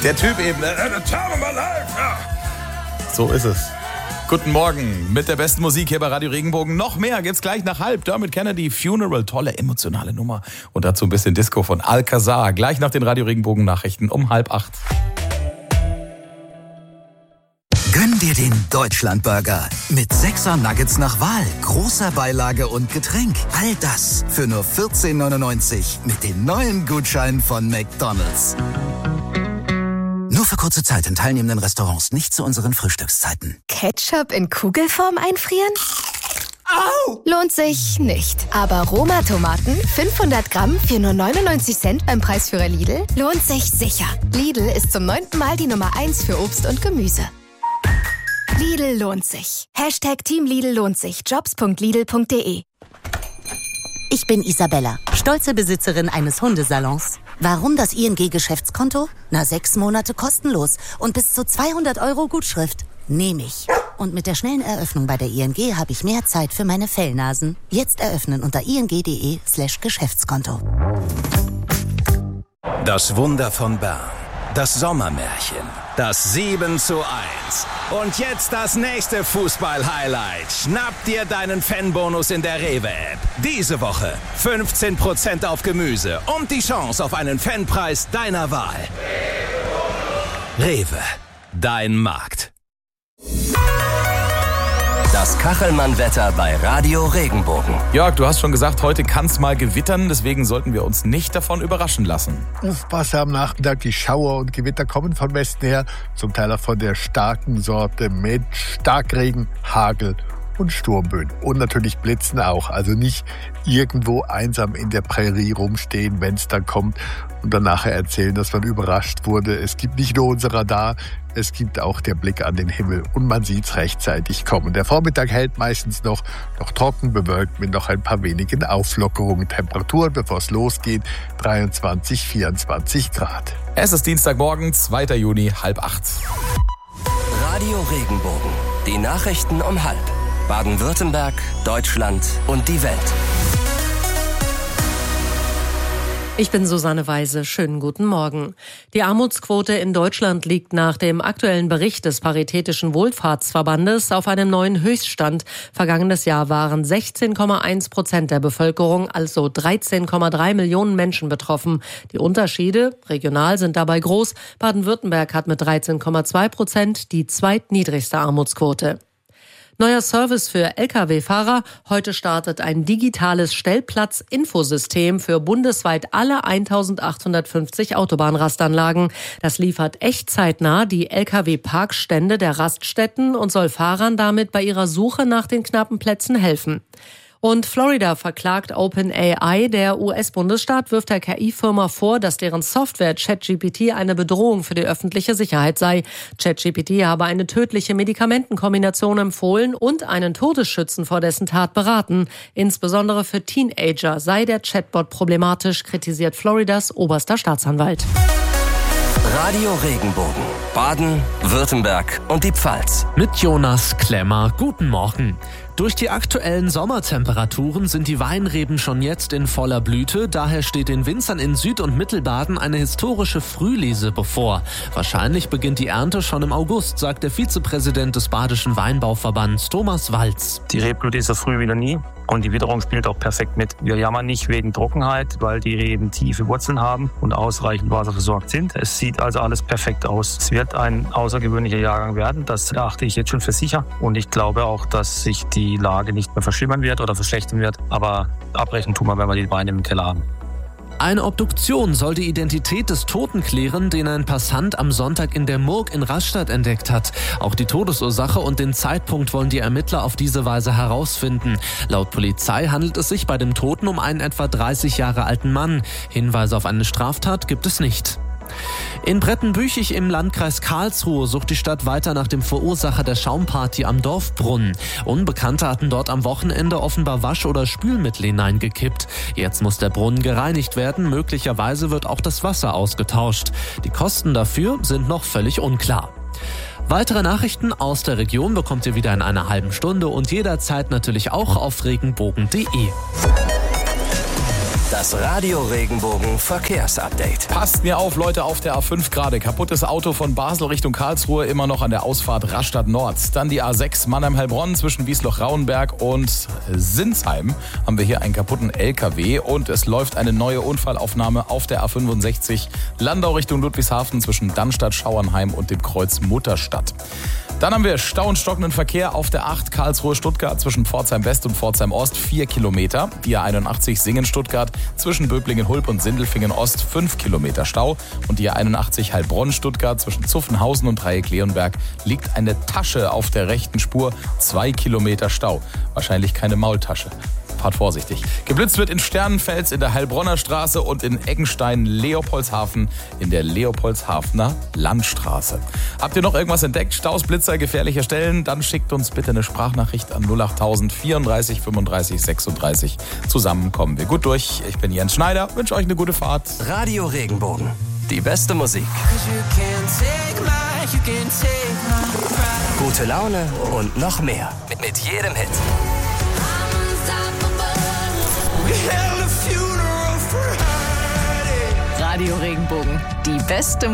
Der Typ eben. Ja. So ist es. Guten Morgen mit der besten Musik hier bei Radio Regenbogen. Noch mehr gibt's gleich nach 1:30. Dermot Kennedy, Funeral, tolle emotionale Nummer. Und dazu ein bisschen Disco von Alcazar. Gleich nach den Radio Regenbogen Nachrichten um 7:30. Gönn dir den Deutschlandburger mit 6er Nuggets nach Wahl, großer Beilage und Getränk. All das für nur 14,99 mit den neuen Gutscheinen von McDonald's. Nur für kurze Zeit in teilnehmenden Restaurants, nicht zu unseren Frühstückszeiten. Ketchup in Kugelform einfrieren? Au! Lohnt sich nicht. Aber Roma-Tomaten, 500 Gramm für nur 99 Cent beim Preisführer Lidl, lohnt sich sicher. Lidl ist zum 9. Mal die Nummer 1 für Obst und Gemüse. Lidl lohnt sich. #Team Lidl lohnt sich. Jobs.lidl.de. Ich bin Isabella, stolze Besitzerin eines Hundesalons. Warum das ING-Geschäftskonto? 6 Monate kostenlos und bis zu 200 € Gutschrift. Nehme ich. Und mit der schnellen Eröffnung bei der ING habe ich mehr Zeit für meine Fellnasen. Jetzt eröffnen unter ing.de/Geschäftskonto. Das Wunder von Bern. Das Sommermärchen. Das 7:1. Und jetzt das nächste Fußball-Highlight. Schnapp dir deinen Fanbonus in der Rewe-App. Diese Woche 15% auf Gemüse und die Chance auf einen Fanpreis deiner Wahl. Rewe, dein Markt. Das Kachelmann-Wetter bei Radio Regenbogen. Jörg, du hast schon gesagt, heute kann es mal gewittern, deswegen sollten wir uns nicht davon überraschen lassen. Aufpassen am Nachmittag, die Schauer und Gewitter kommen von Westen her, zum Teil auch von der starken Sorte mit Starkregen, Hagel und Sturmböen. Und natürlich Blitzen auch, also nicht irgendwo einsam in der Prärie rumstehen, wenn es dann kommt und dann nachher erzählen, dass man überrascht wurde. Es gibt nicht nur unser Radar, es gibt auch der Blick an den Himmel und man sieht's rechtzeitig kommen. Der Vormittag hält meistens noch trocken bewölkt mit noch ein paar wenigen Auflockerungen. Temperaturen, bevor es losgeht, 23, 24 Grad. Es ist Dienstagmorgen, 2. Juni, 7:30. Radio Regenbogen. Die Nachrichten um 7:30. Baden-Württemberg, Deutschland und die Welt. Ich bin Susanne Weise. Schönen guten Morgen. Die Armutsquote in Deutschland liegt nach dem aktuellen Bericht des Paritätischen Wohlfahrtsverbandes auf einem neuen Höchststand. Vergangenes Jahr waren 16,1% der Bevölkerung, also 13,3 Millionen Menschen betroffen. Die Unterschiede regional sind dabei groß. Baden-Württemberg hat mit 13,2% die zweitniedrigste Armutsquote. Neuer Service für Lkw-Fahrer. Heute startet ein digitales Stellplatz-Infosystem für bundesweit alle 1850 Autobahnrastanlagen. Das liefert echtzeitnah die Lkw-Parkstände der Raststätten und soll Fahrern damit bei ihrer Suche nach den knappen Plätzen helfen. Und Florida verklagt OpenAI. Der US-Bundesstaat wirft der KI-Firma vor, dass deren Software ChatGPT eine Bedrohung für die öffentliche Sicherheit sei. ChatGPT habe eine tödliche Medikamentenkombination empfohlen und einen Todesschützen vor dessen Tat beraten. Insbesondere für Teenager sei der Chatbot problematisch, kritisiert Floridas oberster Staatsanwalt. Radio Regenbogen. Baden, Württemberg und die Pfalz. Mit Jonas Klemmer. Guten Morgen. Durch die aktuellen Sommertemperaturen sind die Weinreben schon jetzt in voller Blüte. Daher steht den Winzern in Süd- und Mittelbaden eine historische Frühlese bevor. Wahrscheinlich beginnt die Ernte schon im August, sagt der Vizepräsident des Badischen Weinbauverbands, Thomas Walz. Die Rebblüte ist so früh wieder nie. Und die Witterung spielt auch perfekt mit. Wir jammern nicht wegen Trockenheit, weil die Reben tiefe Wurzeln haben und ausreichend wasserversorgt sind. Es sieht also alles perfekt aus. Es wird ein außergewöhnlicher Jahrgang werden. Das erachte ich jetzt schon für sicher. Und ich glaube auch, dass sich die Lage nicht mehr verschlimmern wird oder verschlechtern wird. Aber abbrechen tun wir, wenn wir die Weine im Keller haben. Eine Obduktion soll die Identität des Toten klären, den ein Passant am Sonntag in der Murg in Rastatt entdeckt hat. Auch die Todesursache und den Zeitpunkt wollen die Ermittler auf diese Weise herausfinden. Laut Polizei handelt es sich bei dem Toten um einen etwa 30 Jahre alten Mann. Hinweise auf eine Straftat gibt es nicht. In Brettenbüchig im Landkreis Karlsruhe sucht die Stadt weiter nach dem Verursacher der Schaumparty am Dorfbrunnen. Unbekannte hatten dort am Wochenende offenbar Wasch- oder Spülmittel hineingekippt. Jetzt muss der Brunnen gereinigt werden, möglicherweise wird auch das Wasser ausgetauscht. Die Kosten dafür sind noch völlig unklar. Weitere Nachrichten aus der Region bekommt ihr wieder in einer halben Stunde und jederzeit natürlich auch auf regenbogen.de. Das Radio Regenbogen Verkehrsupdate. Passt mir auf, Leute, auf der A5 gerade. Kaputtes Auto von Basel Richtung Karlsruhe, immer noch an der Ausfahrt Rastatt Nord. Dann die A6 Mannheim-Heilbronn zwischen Wiesloch-Rauenberg und Sinsheim. Haben wir hier einen kaputten LKW und es läuft eine neue Unfallaufnahme auf der A65 Landau Richtung Ludwigshafen zwischen Dannstatt-Schauernheim und dem Kreuz Mutterstadt. Dann haben wir Stau und stockenden Verkehr auf der 8 Karlsruhe-Stuttgart zwischen Pforzheim West und Pforzheim Ost 4 Kilometer. Die A81 Singen-Stuttgart zwischen Böblingen-Hulp und Sindelfingen Ost 5 Kilometer Stau. Und die A81 Heilbronn-Stuttgart zwischen Zuffenhausen und Dreieck-Leonberg liegt eine Tasche auf der rechten Spur. 2 Kilometer Stau. Wahrscheinlich keine Maultasche. Fahrt vorsichtig. Geblitzt wird in Sternenfels in der Heilbronner Straße und in Eggenstein-Leopoldshafen in der Leopoldshafener Landstraße. Habt ihr noch irgendwas entdeckt? Staus, Blitzer, gefährliche Stellen? Dann schickt uns bitte eine Sprachnachricht an 08000 34 35 36. Zusammen kommen wir gut durch. Ich bin Jens Schneider, wünsche euch eine gute Fahrt. Radio Regenbogen. Die beste Musik. Gute Laune und noch mehr. Mit jedem Hit. Radio Regenbogen, die beste Musik.